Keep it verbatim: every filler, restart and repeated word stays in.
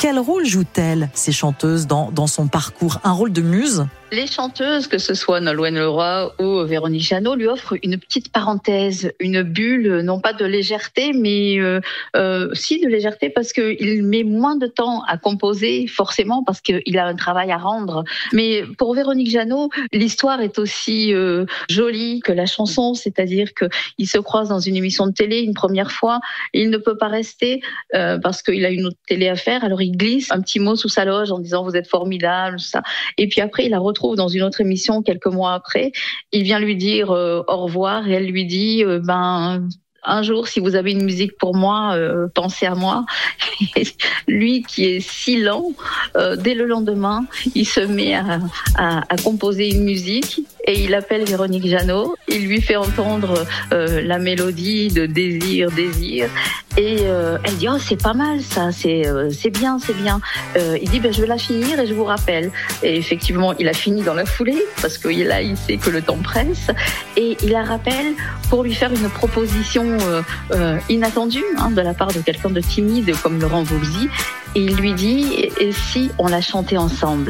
quel rôle jouent-elles, ces chanteuses, dans, dans son parcours? Un rôle de muse? Les chanteuses, que ce soit Nolwenn Leroy ou Véronique Jeannot, lui offrent une petite parenthèse, une bulle, non pas de légèreté, mais euh, euh, si de légèreté, parce qu'il met moins de temps à composer, forcément, parce qu'il a un travail à rendre. Mais pour Véronique Jeannot, l'histoire est aussi euh, jolie que la chanson, c'est-à-dire qu'il se croise dans une émission de télé une première fois, il ne peut pas rester euh, parce qu'il a une autre télé à faire, alors il glisse un petit mot sous sa loge en disant « vous êtes formidable », ça. Et puis après, il la retrouve dans une autre émission quelques mois après. Il vient lui dire euh, au revoir et elle lui dit euh, ben un jour, si vous avez une musique pour moi, euh, pensez à moi. Et lui, qui est si lent, euh, dès le lendemain, il se met à, à, à composer une musique et il appelle Véronique Jeannot. Il lui fait entendre euh, la mélodie de Désir, Désir. Et euh, elle dit « Oh, c'est pas mal ça, c'est, euh, c'est bien, c'est bien. Euh, » Il dit ben, « Je vais la finir et je vous rappelle. » Et effectivement, il a fini dans la foulée parce que là, il sait que le temps presse. Et il la rappelle pour lui faire une proposition euh, euh, inattendue hein, de la part de quelqu'un de timide comme Laurent Voulzy. Et il lui dit « Et si on la chantait ensemble ?»